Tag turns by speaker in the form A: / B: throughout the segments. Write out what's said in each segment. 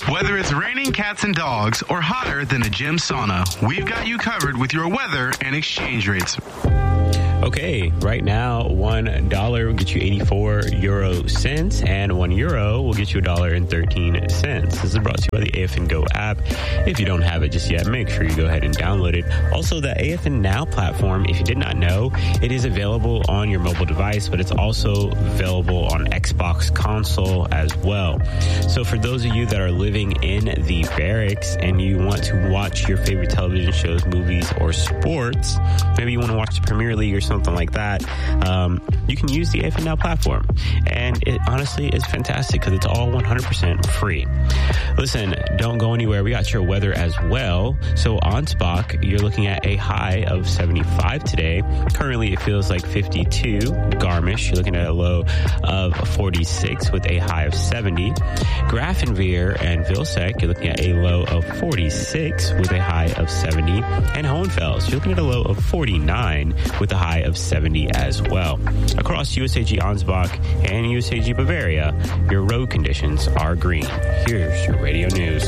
A: Whether it's raining cats and dogs or hotter than a gym sauna, we've got you covered with your weather and exchange rates.
B: Okay, right now, $1 will get you 84 euro cents, and €1 will get you $1.13. This is brought to you by the AFN Go app. If you don't have it just yet, make sure you go ahead and download it. Also, the AFN Now platform, if you did not know, it is available on your mobile device, but it's also available on Xbox console as well. So for those of you that are living in the barracks and you want to watch your favorite television shows, movies, or sports, maybe you want to watch the Premier League or something like that, you can use the AFN Now platform. And it honestly is fantastic because it's all 100% free. Listen, don't go anywhere. We got your weather as well. So Ansbach, you're looking at a high of 75 today. Currently, it feels like 52. Garmisch, you're looking at a low of 46 with a high of 70. Grafenweer and Vilseck, you're looking at a low of 46 with a high of 70. And Hohenfels, you're looking at a low of 49 with a high of 70 as well. Across USAG Ansbach and USAG Bavaria, your road conditions are green. Here's your radio news.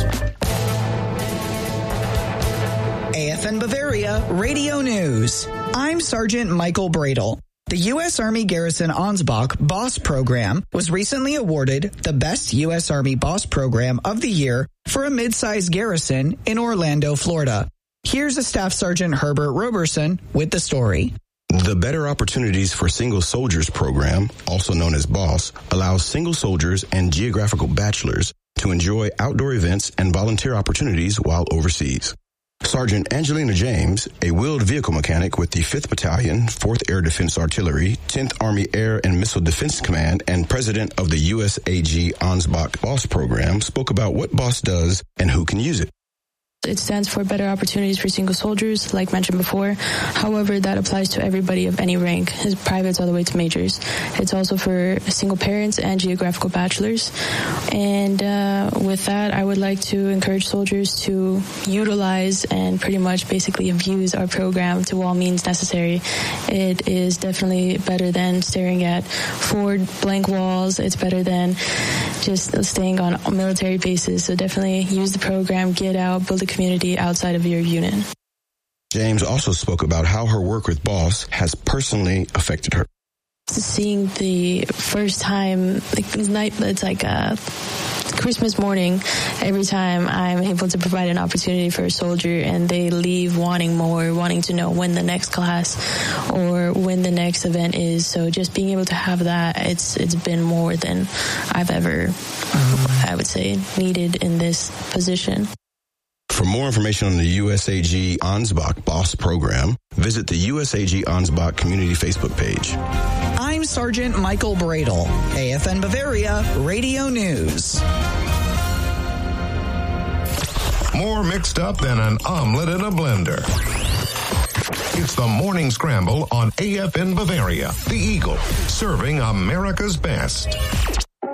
C: AFN Bavaria Radio News. I'm Sergeant Michael Bradle. The U.S. Army Garrison Ansbach BOSS program was recently awarded the Best U.S. Army BOSS program of the year for a mid-sized garrison in Orlando, Florida. Here's a Staff Sergeant Herbert Roberson with the story.
D: The Better Opportunities for Single Soldiers program, also known as BOSS, allows single soldiers and geographical bachelors to enjoy outdoor events and volunteer opportunities while overseas. Sergeant Angelina James, a wheeled vehicle mechanic with the 5th Battalion, 4th Air Defense Artillery, 10th Army Air and Missile Defense Command, and president of the USAG Ansbach BOSS program, spoke about what BOSS does and who can use it.
E: It stands for Better Opportunities for Single Soldiers, like mentioned before. However, that applies to everybody of any rank, privates all the way to majors. It's also for single parents and geographical bachelors. And with that, I would like to encourage soldiers to utilize and pretty much basically abuse our program to all means necessary. It is definitely better than staring at 4 blank walls. It's better than just staying on military bases. So definitely use the program, get out, build a community outside of your unit.
D: James also spoke about how her work with BOSS has personally affected her.
E: Seeing the first time, it's like a Christmas morning, every time I'm able to provide an opportunity for a soldier and they leave wanting more, wanting to know when the next class or when the next event is. So just being able to have that, it's been more than I've ever, I would say, needed in this position.
D: For more information on the USAG Ansbach BOSS program, visit the USAG Ansbach Community Facebook page.
C: I'm Sergeant Michael Bradle, AFN Bavaria Radio News.
F: More mixed up than an omelet in a blender. It's the Morning Scramble on AFN Bavaria, the Eagle, serving America's best.